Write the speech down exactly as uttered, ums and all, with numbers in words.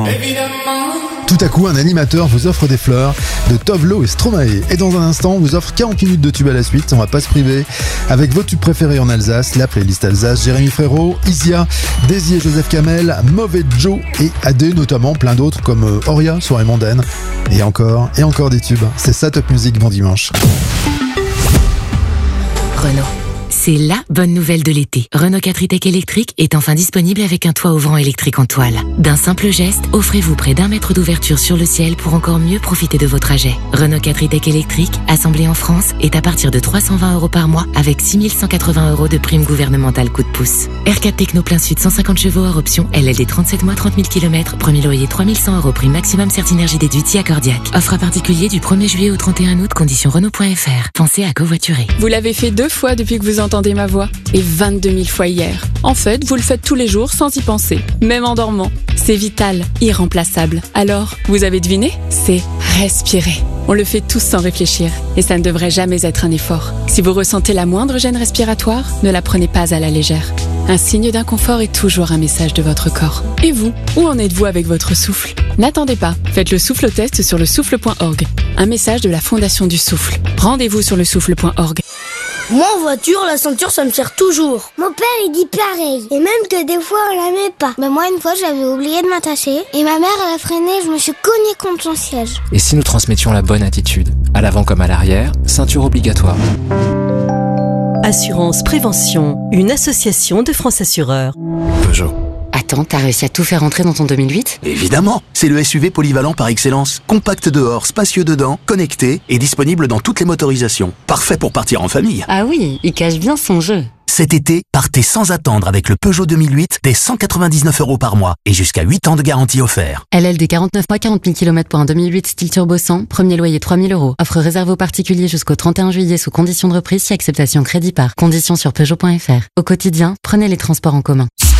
Tout à coup, un animateur vous offre des fleurs de Tovlo et Stromae. Et dans un instant, on vous offre quarante minutes de tubes à la suite. On va pas se priver avec vos tubes préférés en Alsace, la playlist Alsace, Jérémy Frérot, Isia, Daisy et Joseph Kamel, Mauvais Joe et A D notamment, plein d'autres comme Oria, Soirée mondaine. Et encore, et encore des tubes. C'est ça Top Music bon dimanche. Renault. C'est la bonne nouvelle de l'été. Renault quatre e-Tech électrique est enfin disponible avec un toit ouvrant électrique en toile. D'un simple geste, offrez-vous près d'un mètre d'ouverture sur le ciel pour encore mieux profiter de vos trajets. Renault quatre e-Tech électrique, assemblé en France, est à partir de trois cent vingt euros par mois avec six mille cent quatre-vingts euros de prime gouvernementale coup de pouce. R quatre Techno plein sud cent cinquante chevaux hors option, L L D trente-sept mois trente mille kilomètres, premier loyer trois mille cent euros prime maximum Certinergie déduite si accordiaque. Offre à particulier du premier juillet au trente et un août, conditions Renault point F R. Pensez à covoiturer. Vous l'avez fait deux fois depuis que vous entendez ma voix et vingt-deux mille fois hier. En fait, vous le faites tous les jours sans y penser, même en dormant. C'est vital, irremplaçable. Alors, vous avez deviné ? C'est respirer. On le fait tous sans réfléchir et ça ne devrait jamais être un effort. Si vous ressentez la moindre gêne respiratoire, ne la prenez pas à la légère. Un signe d'inconfort est toujours un message de votre corps. Et vous, où en êtes-vous avec votre souffle ? N'attendez pas, faites le souffle test sur le souffle point org. Un message de la Fondation du Souffle. Rendez-vous sur le souffle point org. Moi en voiture, la ceinture ça me sert toujours. Mon père il dit pareil. Et même que des fois on la met pas. Bah moi une fois j'avais oublié de m'attacher. Et ma mère elle a freiné, je me suis cognée contre son siège. Et si nous transmettions la bonne attitude ? À l'avant comme à l'arrière, ceinture obligatoire. Assurance Prévention, une association de France Assureurs. Peugeot. Attends, t'as réussi à tout faire entrer dans ton deux mille huit ? Évidemment, c'est le S U V polyvalent par excellence. Compact dehors, spacieux dedans, connecté et disponible dans toutes les motorisations. Parfait pour partir en famille. Ah oui, il cache bien son jeu. Cet été, partez sans attendre avec le Peugeot deux mille huit dès cent quatre-vingt-dix-neuf euros par mois et jusqu'à huit ans de garantie offert. L L D quarante-neuf mois quarante mille kilomètres pour un deux mille huit style turbo cent, premier loyer trois mille euros. Offre réservée aux particuliers jusqu'au trente et un juillet sous conditions de reprise si acceptation crédit par. Conditions sur Peugeot point F R. Au quotidien, prenez les transports en commun.